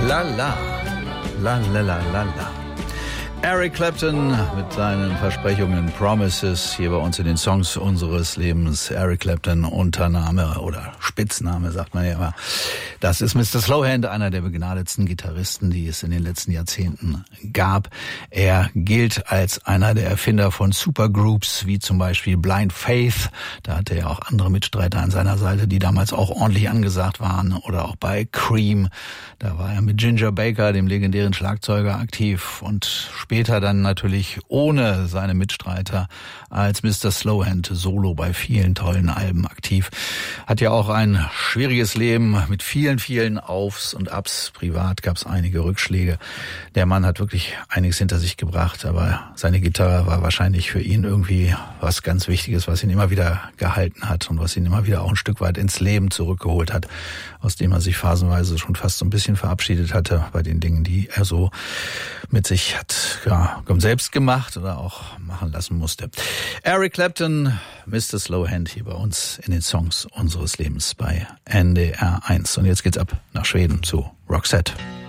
La la, la la la la la. Eric Clapton mit seinen Versprechungen, Promises, hier bei uns in den Songs unseres Lebens. Eric Clapton, Untername oder Spitzname, sagt man ja immer. Das ist Mr. Slowhand, einer der begnadetsten Gitarristen, die es in den letzten Jahrzehnten gab. Er gilt als einer der Erfinder von Supergroups, wie zum Beispiel Blind Faith. Da hatte er auch andere Mitstreiter an seiner Seite, die damals auch ordentlich angesagt waren. Oder auch bei Cream. Da war er mit Ginger Baker, dem legendären Schlagzeuger, aktiv. Und später dann natürlich ohne seine Mitstreiter als Mr. Slowhand solo bei vielen tollen Alben aktiv. Hat ja auch ein schwieriges Leben mit vielen Aufs und Abs. Privat gab es einige Rückschläge. Der Mann hat wirklich einiges hinter sich gebracht, aber seine Gitarre war wahrscheinlich für ihn irgendwie was ganz Wichtiges, was ihn immer wieder gehalten hat und was ihn immer wieder auch ein Stück weit ins Leben zurückgeholt hat, aus dem er sich phasenweise schon fast so ein bisschen verabschiedet hatte bei den Dingen, die er so mit sich hat selbst gemacht oder auch machen lassen musste. Eric Clapton, Mr. Slowhand hier bei uns in den Songs unseres Lebens bei NDR 1. Und jetzt geht's ab nach Schweden zu Roxette.